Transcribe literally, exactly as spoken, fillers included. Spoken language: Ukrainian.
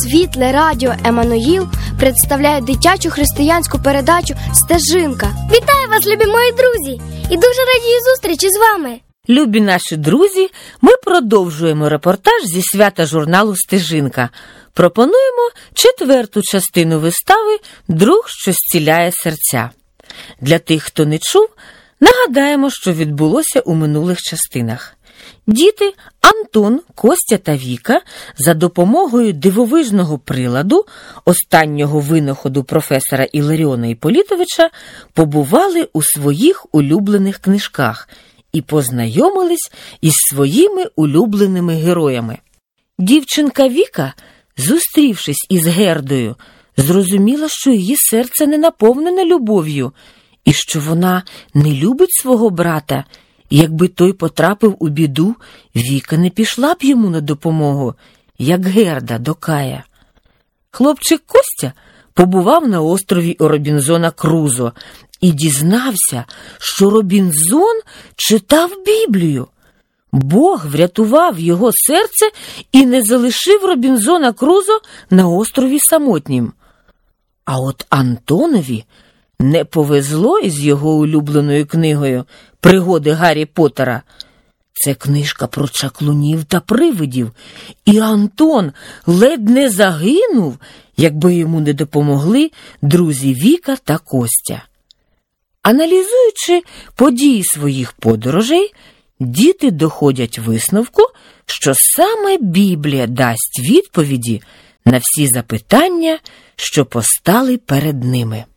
Світле радіо Еммануїл представляє дитячу християнську передачу «Стежинка». Вітаю вас, любі мої друзі! І дуже радію зустрічі з вами! Любі наші друзі, ми продовжуємо репортаж зі свята журналу «Стежинка». Пропонуємо четверту частину вистави «Друг, що зціляє серця». Для тих, хто не чув, нагадаємо, що відбулося у минулих частинах. Діти Антон, Костя та Віка за допомогою дивовижного приладу, останнього винаходу професора Іларіона Іполітовича, побували у своїх улюблених книжках і познайомились із своїми улюбленими героями. Дівчинка Віка, зустрівшись із Гердою, зрозуміла, що її серце не наповнене любов'ю і що вона не любить свого брата. Якби той потрапив у біду, Віка не пішла б йому на допомогу, як Герда до Кая. Хлопчик Костя побував на острові у Робінзона Крузо і дізнався, що Робінзон читав Біблію. Бог врятував його серце і не залишив Робінзона Крузо на острові самотнім. А от Антонові не повезло із його улюбленою книгою «Пригоди Гаррі Поттера». Це книжка про чаклунів та привидів, і Антон ледь не загинув, якби йому не допомогли друзі Віка та Костя. Аналізуючи події своїх подорожей, діти доходять висновку, що саме Біблія дасть відповіді на всі запитання, що постали перед ними.